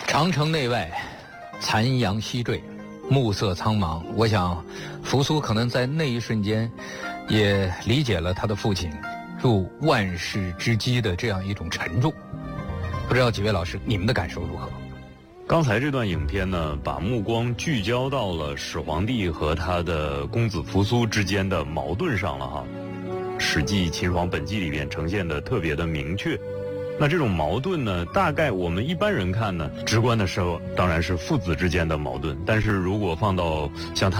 长城内外，残阳西坠，暮色苍茫。我想，扶苏可能在那一瞬间，也理解了他的父亲入万世之基的这样一种沉重。不知道几位老师，你们的感受如何？ 刚才这段影片呢，把目光聚焦到了始皇帝和他的公子扶苏之间的矛盾上了哈。《史记·秦始皇本纪》里边呈现的特别的明确。那这种矛盾呢，大概我们一般人看呢，直观的时候当然是父子之间的矛盾，但是如果放到像他